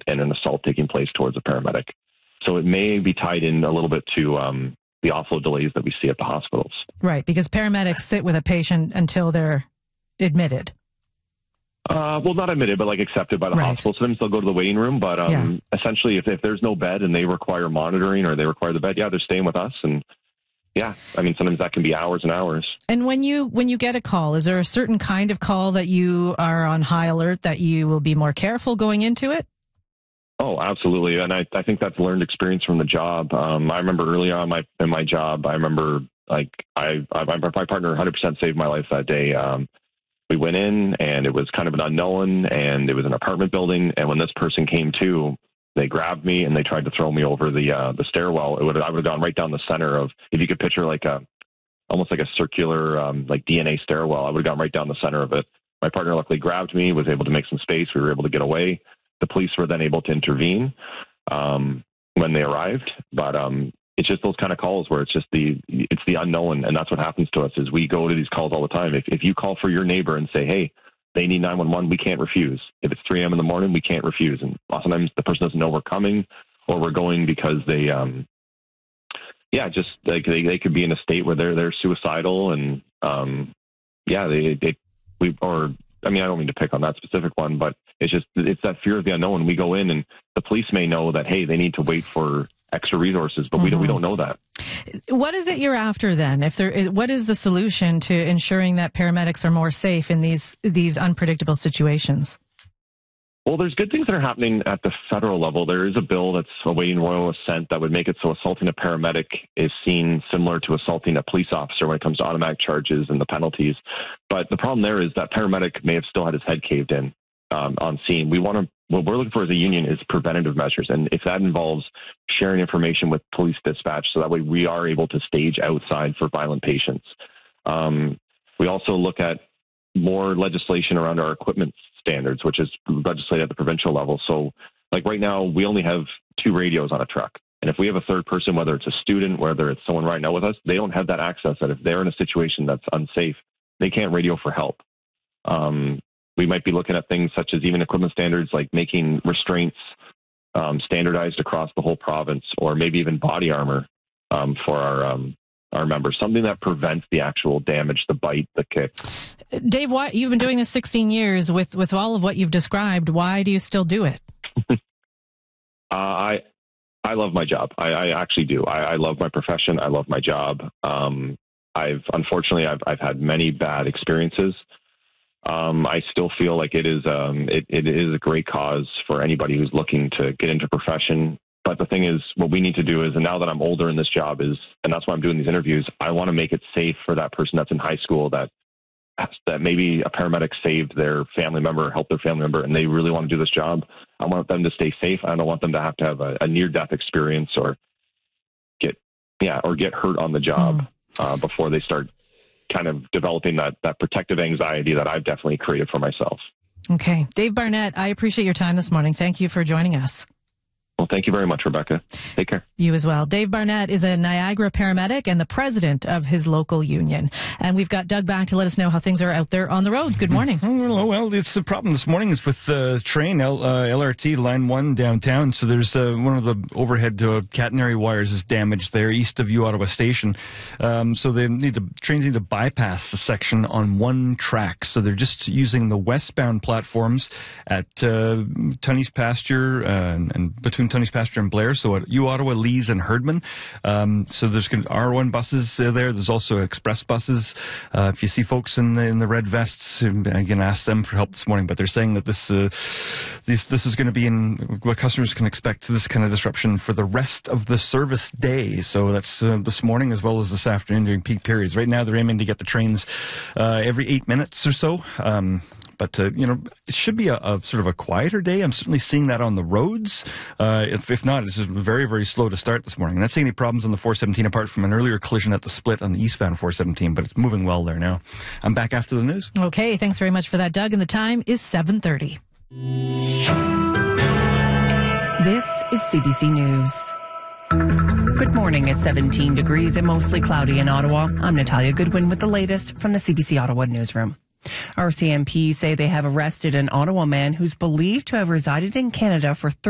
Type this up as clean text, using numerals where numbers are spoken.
and an assault taking place towards a paramedic. So it may be tied in a little bit to the offload delays that we see at the hospitals. Right, because paramedics sit with a patient until they're admitted. Well, not admitted, but like accepted by the hospital. Sometimes they'll go to the waiting room, but essentially if there's no bed and they require monitoring or they require the bed, they're staying with us. And sometimes that can be hours and hours. And when you get a call, is there a certain kind of call that you are on high alert, that you will be more careful going into it? Oh, absolutely. And I think that's learned experience from the job. I remember early on in my job, I remember my partner 100% saved my life that day. We went in and it was kind of an unknown and it was an apartment building. And when this person came to, they grabbed me and they tried to throw me over the stairwell. I would have gone right down the center of, if you could picture almost like a circular like DNA stairwell, I would have gone right down the center of it. My partner luckily grabbed me, was able to make some space. We were able to get away. The police were then able to intervene when they arrived. But it's just those kind of calls where it's the unknown. And that's what happens to us is we go to these calls all the time. If you call for your neighbor and say, hey, they need 911, we can't refuse. If it's 3 a.m. in the morning, we can't refuse. And sometimes the person doesn't know we're coming or we're going because they, just like they could be in a state where they're suicidal and, I don't mean to pick on that specific one, but it's that fear of the unknown. We go in and the police may know that, hey, they need to wait for extra resources, but we don't know that. What is it you're after then? What is the solution to ensuring that paramedics are more safe in these unpredictable situations? Well, there's good things that are happening at the federal level. There is a bill that's awaiting royal assent that would make it so assaulting a paramedic is seen similar to assaulting a police officer when it comes to automatic charges and the penalties. But the problem there is that paramedic may have still had his head caved in on scene. What we're looking for as a union is preventative measures. And if that involves sharing information with police dispatch, so that way we are able to stage outside for violent patients. We also look at more legislation around our equipment standards, which is legislated at the provincial level. So like right now, we only have 2 radios on a truck. And if we have a third person, whether it's a student, whether it's someone riding out with us, they don't have that access that if they're in a situation that's unsafe, they can't radio for help. We might be looking at things such as even equipment standards, like making restraints standardized across the whole province, or maybe even body armor for our members, something that prevents the actual damage, the bite, the kick. Dave, why you've been doing this 16 years with all of what you've described. Why do you still do it? I love my job. I actually do. I love my profession. I love my job. Unfortunately I've had many bad experiences. I still feel like it is a great cause for anybody who's looking to get into profession. But the thing is, what we need to do is, and now that I'm older in this job and that's why I'm doing these interviews, I want to make it safe for that person that's in high school that maybe a paramedic saved their family member, helped their family member, and they really want to do this job. I want them to stay safe. I don't want them to have a near-death experience or get hurt on the job before they start kind of developing that protective anxiety that I've definitely created for myself. Okay. Dave Barnett, I appreciate your time this morning. Thank you for joining us. Well, thank you very much, Rebecca. Take care. You as well. Dave Barnett is a Niagara paramedic and the president of his local union. And we've got Doug back to let us know how things are out there on the roads. Good morning. Well, it's the problem this morning is with the train, LRT Line 1 downtown. So there's one of the overhead catenary wires is damaged there east of U-Ottawa Station. So trains need to bypass the section on one track. So they're just using the westbound platforms at Tunney's Pasture and between Tunney's Pasture and Blair, so at U-Ottawa, Lees, and Herdman. So there's R1 buses there. There's also express buses. If you see folks in the red vests, again, ask them for help this morning. But they're saying that this is going to be what customers can expect this kind of disruption for the rest of the service day. So that's this morning as well as this afternoon during peak periods. Right now, they're aiming to get the trains every 8 minutes or so. But it should be a sort of a quieter day. I'm certainly seeing that on the roads. If not, it's just very, very slow to start this morning. I'm not seeing any problems on the 417 apart from an earlier collision at the split on the eastbound 417, but it's moving well there now. I'm back after the news. Okay, thanks very much for that, Doug. And the time is 7:30. This is CBC News. Good morning. It's 17 degrees and mostly cloudy in Ottawa. I'm Natalia Goodwin with the latest from the CBC Ottawa newsroom. RCMP say they have arrested an Ottawa man who's believed to have resided in Canada for